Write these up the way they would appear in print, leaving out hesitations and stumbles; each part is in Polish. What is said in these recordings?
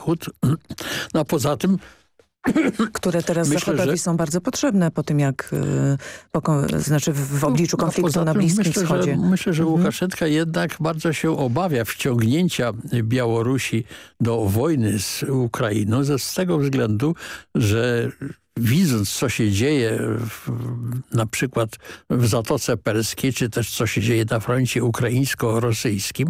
Zachód. No a poza tym które teraz Zachodowi są bardzo potrzebne po tym, jak w obliczu konfliktu na Bliskim Wschodzie. Myślę, że Łukaszenka jednak bardzo się obawia wciągnięcia Białorusi do wojny z Ukrainą z tego względu, że widząc, co się dzieje na przykład w Zatoce Perskiej, czy też co się dzieje na froncie ukraińsko-rosyjskim,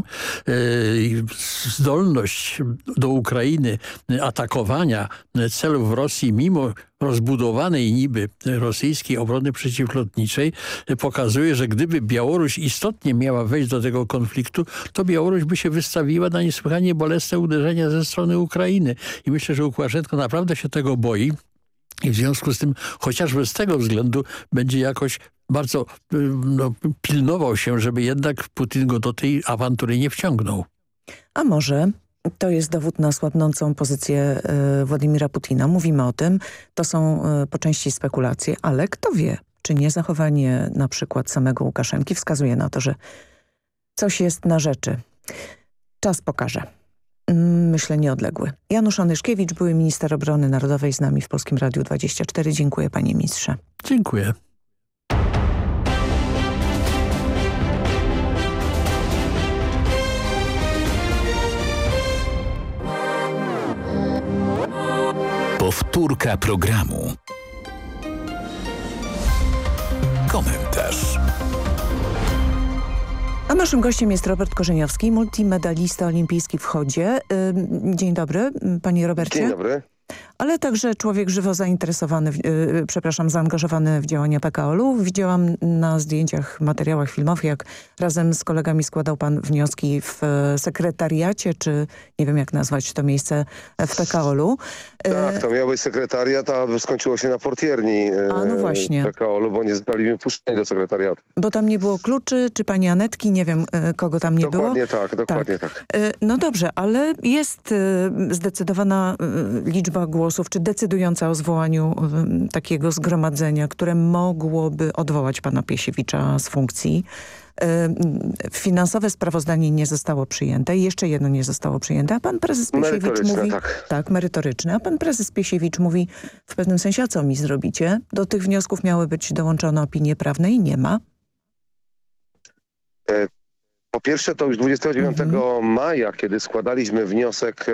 zdolność do Ukrainy atakowania celów Rosji mimo rozbudowanej niby rosyjskiej obrony przeciwlotniczej pokazuje, że gdyby Białoruś istotnie miała wejść do tego konfliktu, to Białoruś by się wystawiła na niesłychanie bolesne uderzenia ze strony Ukrainy. I myślę, że Łukaszenko naprawdę się tego boi. I w związku z tym, chociażby z tego względu, będzie jakoś bardzo pilnował się, żeby jednak Putin go do tej awantury nie wciągnął. A może to jest dowód na słabnącą pozycję Władimira Putina. Mówimy o tym, to są po części spekulacje, ale kto wie, czy nie zachowanie na przykład samego Łukaszenki wskazuje na to, że coś jest na rzeczy. Czas pokaże. Myślę nieodległy. Janusz Onyszkiewicz, były minister obrony narodowej, z nami w Polskim Radiu 24. Dziękuję, panie ministrze. Dziękuję. Powtórka programu. Komentarz. A naszym gościem jest Robert Korzeniowski, multimedalista olimpijski w chodzie. Dzień dobry, panie Robercie. Dzień dobry. Ale także człowiek żywo zaangażowany w działania PKOL-u. Widziałam na zdjęciach, materiałach filmowych, jak razem z kolegami składał pan wnioski w sekretariacie, czy nie wiem jak nazwać to miejsce w PKOL-u. Tak, to miał być sekretariat, a skończyło się na portierni no właśnie. PKOL-u, bo nie zostali mi wpuszczeni do sekretariatu. Bo tam nie było kluczy, czy pani Anetki, nie wiem kogo tam nie było. Dokładnie tak. No dobrze, ale jest zdecydowana liczba głosów, czy decydująca o zwołaniu takiego zgromadzenia, które mogłoby odwołać pana Piesiewicza z funkcji. Finansowe sprawozdanie nie zostało przyjęte. Jeszcze jedno nie zostało przyjęte. A pan prezes Piesiewicz mówi... Tak, merytoryczne. A pan prezes Piesiewicz mówi w pewnym sensie, a co mi zrobicie? Do tych wniosków miały być dołączone opinie prawne i nie ma. Po pierwsze, to już 29 maja, kiedy składaliśmy wniosek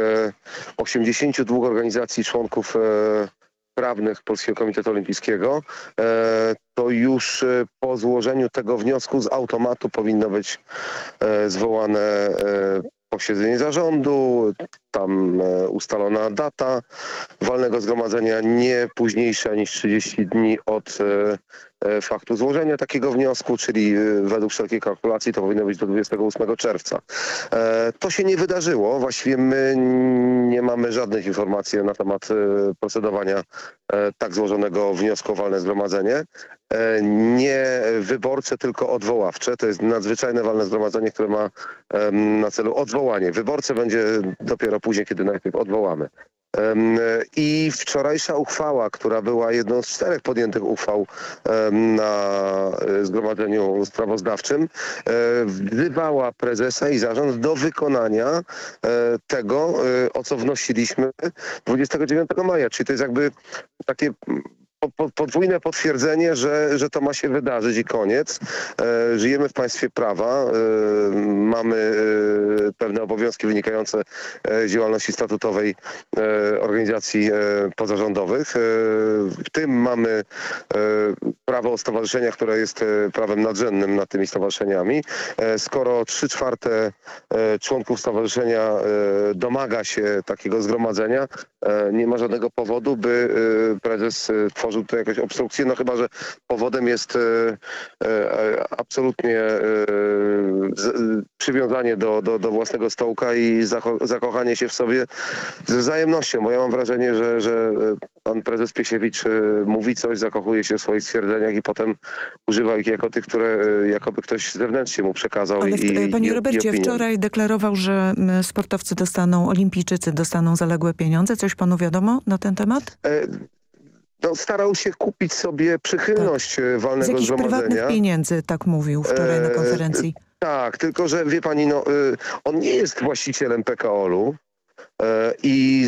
82 organizacji członków prawnych Polskiego Komitetu Olimpijskiego, to już po złożeniu tego wniosku z automatu powinno być zwołane posiedzenie zarządu, tam ustalona data walnego zgromadzenia nie późniejsza niż 30 dni od faktu złożenia takiego wniosku, czyli według wszelkiej kalkulacji to powinno być do 28 czerwca. To się nie wydarzyło. Właściwie my nie mamy żadnych informacji na temat procedowania tak złożonego wniosku o walne zgromadzenie. Nie wyborcze, tylko odwoławcze. To jest nadzwyczajne walne zgromadzenie, które ma na celu odwołanie. Wyborcze będzie dopiero później, kiedy najpierw odwołamy. I wczorajsza uchwała, która była jedną z 4 podjętych uchwał na zgromadzeniu sprawozdawczym, wzywała prezesa i zarząd do wykonania tego, o co wnosiliśmy 29 maja. Czyli to jest jakby takie podwójne potwierdzenie, że to ma się wydarzyć i koniec. Żyjemy w państwie prawa, mamy pewne obowiązki wynikające z działalności statutowej organizacji pozarządowych. W tym mamy prawo o stowarzyszeniach, które jest prawem nadrzędnym nad tymi stowarzyszeniami. Skoro 3/4 członków stowarzyszenia domaga się takiego zgromadzenia, nie ma żadnego powodu, by prezes tworzył tu jakąś obstrukcję, no chyba że powodem jest absolutnie przywiązanie do własnego stołka i zakochanie się w sobie z wzajemnością, bo ja mam wrażenie, że pan prezes Piesiewicz mówi coś, zakochuje się w swoich stwierdzeniach i potem używa ich jako tych, które jakoby ktoś zewnętrznie mu przekazał. Ale panie Robercie, wczoraj deklarował, że sportowcy olimpijczycy dostaną zaległe pieniądze. Coś panu wiadomo na ten temat? No, starał się kupić sobie przychylność walnego z jakichś zgromadzenia. Prywatnych pieniędzy, tak mówił wczoraj na konferencji. Tak, tylko że wie pani, on nie jest właścicielem PKOL-u i